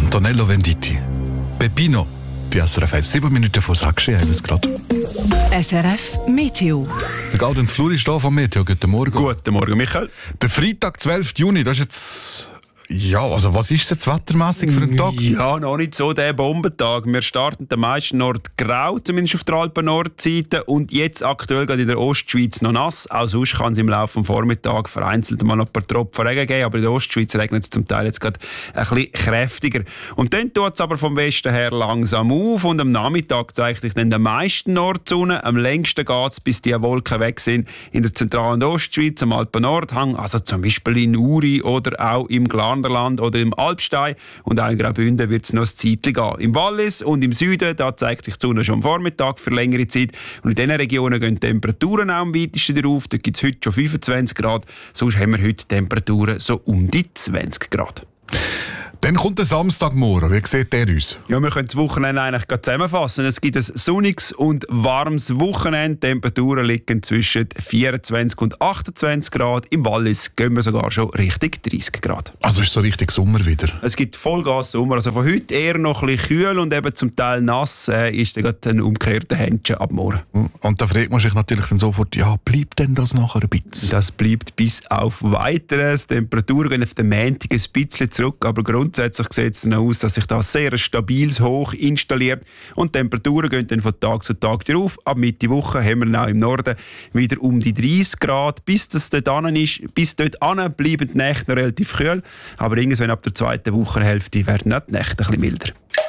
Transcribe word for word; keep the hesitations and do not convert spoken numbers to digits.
Antonello Venditti. Peppino. Bei S R F eins. Sieben Minuten vor sechs haben wir es gerade. S R F Meteo. Der Gaudenz Flur ist da vom Meteo. Guten Morgen. Guten Morgen, Michael. Der Freitag, zwölften Juni, das ist jetzt... Ja, also was ist jetzt wettermässig für einen Tag? Ja, noch nicht so der Bombentag. Wir starten den meisten Nord grau, zumindest auf der Alpen-Nordseite. Und jetzt aktuell gerade in der Ostschweiz noch nass. Auch sonst kann es im Laufe des Vormittags vereinzelt mal noch ein paar Tropfen Regen geben. Aber in der Ostschweiz regnet es zum Teil jetzt gerade ein bisschen kräftiger. Und dann tut es aber vom Westen her langsam auf. Und am Nachmittag zeigt sich dann der meisten Nordsonne. Am längsten geht es, bis die Wolken weg sind, in der zentralen Ostschweiz, am Alpen-Nordhang. Also zum Beispiel in Uri oder auch im Glarnerland oder im Alpstein. Und auch in Graubünden wird es noch ein Zeitchen gehen. Im Wallis und im Süden, da zeigt sich die Sonne schon am Vormittag für längere Zeit. Und in diesen Regionen gehen die Temperaturen auch am weitesten darauf. Da gibt es heute schon fünfundzwanzig Grad. Sonst haben wir heute Temperaturen so um die zwanzig Grad. Dann kommt der Samstagmorgen. Wie sieht der aus? Ja, wir können das Wochenende eigentlich gerade zusammenfassen. Es gibt ein sonniges und warmes Wochenende. Die Temperaturen liegen zwischen vierundzwanzig und achtundzwanzig Grad. Im Wallis gehen wir sogar schon Richtung dreißig Grad. Also ist so richtig Sommer wieder? Es gibt Vollgas Sommer. Also von heute eher noch ein bisschen kühl und eben zum Teil nass. Äh, ist dann gerade ein umgekehrter Händchen ab morgen. Und da fragt man sich natürlich dann sofort, ja, bleibt denn das nachher ein bisschen? Das bleibt bis auf Weiteres. Die Temperaturen gehen auf den Montag ein bisschen zurück, aber grundsätzlich sieht es dann aus, dass sich da sehr ein stabiles Hoch installiert und die Temperaturen gehen dann von Tag zu Tag wieder auf. Ab Mitte Woche haben wir dann auch im Norden wieder um die dreißig Grad. Bis das dort an ist, bis dort an bleiben die Nächte noch relativ kühl, aber irgendwann ab der zweiten Wochenhälfte werden die Nächte ein bisschen milder.